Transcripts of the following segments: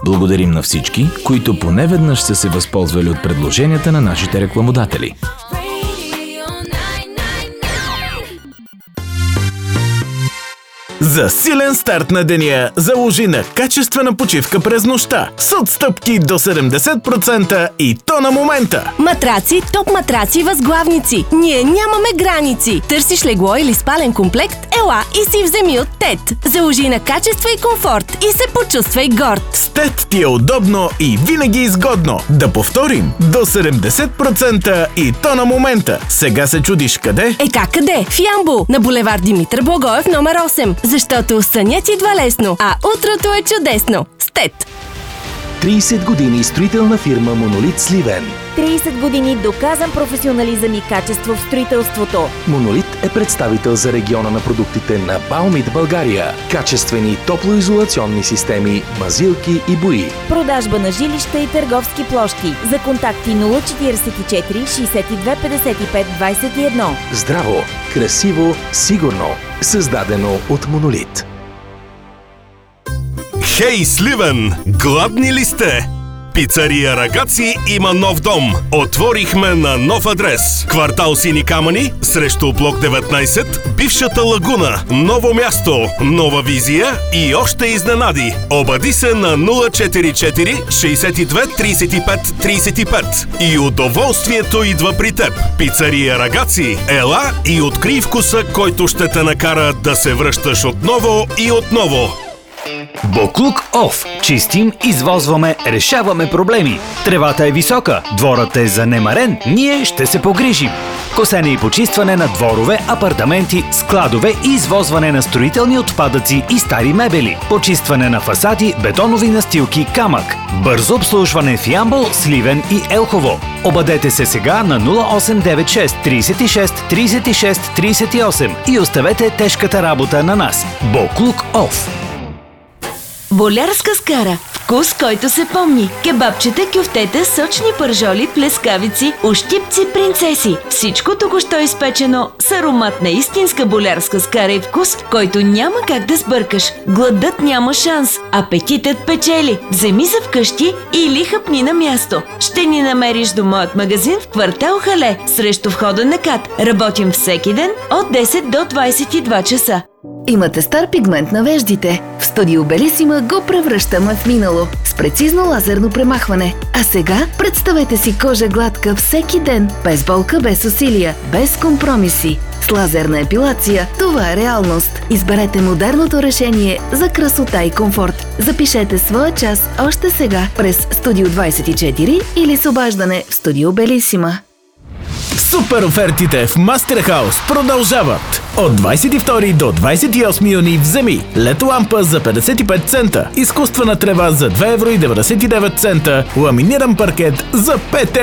Благодарим на всички, които поне веднъж са се възползвали от предложенията на нашите рекламодатели. За силен старт на деня заложи на качествена почивка през нощта с отстъпки до 70% и то на момента. Матраци, топ матраци, възглавници. Ние нямаме граници. Търсиш легло или спален комплект? Ела и си вземи от ТЕТ. Заложи на качество и комфорт и се почувствай горд. С ТЕТ ти е удобно и винаги изгодно. Да повторим, до 70% и то на момента. Сега се чудиш къде? Как къде? В Ямбол, на булевард Димитър Благоев номер 8. Защото сънят идва лесно, а утрото е чудесно. С ТЕТ. 30 години строителна фирма Монолит Сливен. 30 години доказан професионализъм и качество в строителството. Монолит е представител за региона на продуктите на Баумит България. Качествени топлоизолационни системи, мазилки и бои. Продажба на жилища и търговски площи. За контакти 044 62 55 21. Здраво, красиво, сигурно. Създадено от Монолит. Хей, Сливен! Гладни ли сте? Пицария Рагаци има нов дом. Отворихме на нов адрес. Квартал Сини камъни, срещу блок 19, бившата лагуна. Ново място, нова визия и още изненади. Обади се на 044 62 35 35 и удоволствието идва при теб. Пицария Рагаци, ела и открий вкуса, който ще те накара да се връщаш отново и отново. Боклук Оф. Чистим, извозваме, решаваме проблеми. Тревата е висока, дворът е занемарен, ние ще се погрижим. Косене и почистване на дворове, апартаменти, складове и извозване на строителни отпадъци и стари мебели. Почистване на фасади, бетонови настилки, камък. Бързо обслужване в Ямбол, Сливен и Елхово. Обадете се сега на 0896 36 36 38 и оставете тежката работа на нас. Боклук Оф. Болярска скара. Вкус, който се помни. Кебабчета, кюфтета, сочни пържоли, плескавици, ощипци, принцеси. Всичко току-що изпечено с аромат на истинска болярска скара и вкус, който няма как да сбъркаш. Гладът няма шанс. Апетитът печели. Вземи за вкъщи или хъпни на място. Ще ни намериш до моят магазин в квартал Хале, срещу входа на КАТ. Работим всеки ден от 10 до 22 часа. Имате стар пигмент на веждите? В Студио Белисима го превръщаме в минало с прецизно лазерно премахване. А сега представете си кожа гладка всеки ден, без болка, без усилия, без компромиси. С лазерна епилация това е реалност. Изберете модерното решение за красота и комфорт. Запишете своя час още сега през Студио 24 или с обаждане в Студио Белисима. Супер офертите в Мастерхаус продължават! От 22 до 28 юни вземи LED-лампа за 55 цента, изкуствена трева за 2,99 евро, ламиниран паркет за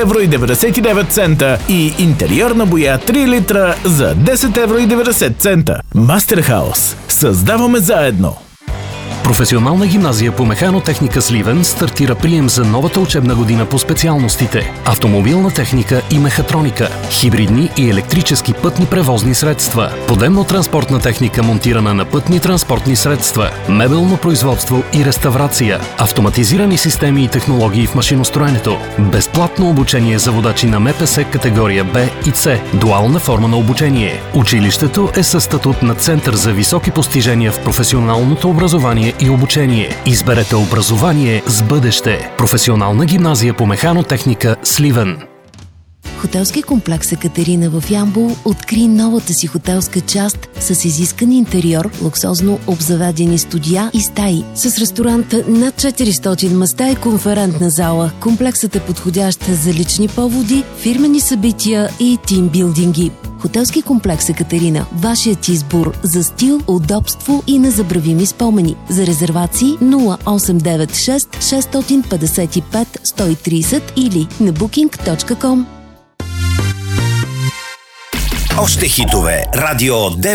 5,99 евро и интериорна боя 3 литра за 10,90 евро. Мастерхаус. Създаваме заедно! Професионална гимназия по механотехника Сливен стартира прием за новата учебна година по специалностите автомобилна техника и мехатроника, хибридни и електрически пътни превозни средства, подемно-транспортна техника монтирана на пътни транспортни средства, мебелно производство и реставрация, автоматизирани системи и технологии в машиностроенето, безплатно обучение за водачи на МПС категория Б и С, дуална форма на обучение. Училището е със статут на Център за високи постижения в професионалното образование и обучение. Изберете образование с бъдеще. Професионална гимназия по механотехника Сливен. Хотелски комплекс Екатерина в Ямбол откри новата си хотелска част с изискан интериор, луксозно обзаведени студия и стаи. С ресторант над 400 места и конферентна зала. Комплексът е подходящ за лични поводи, фирмени събития и тимбилдинги. Хотелски комплекс Екатерина. Вашият избор за стил, удобство и незабравими спомени. За резервации 0896 655 130 или на booking.com. Още хитове. Радио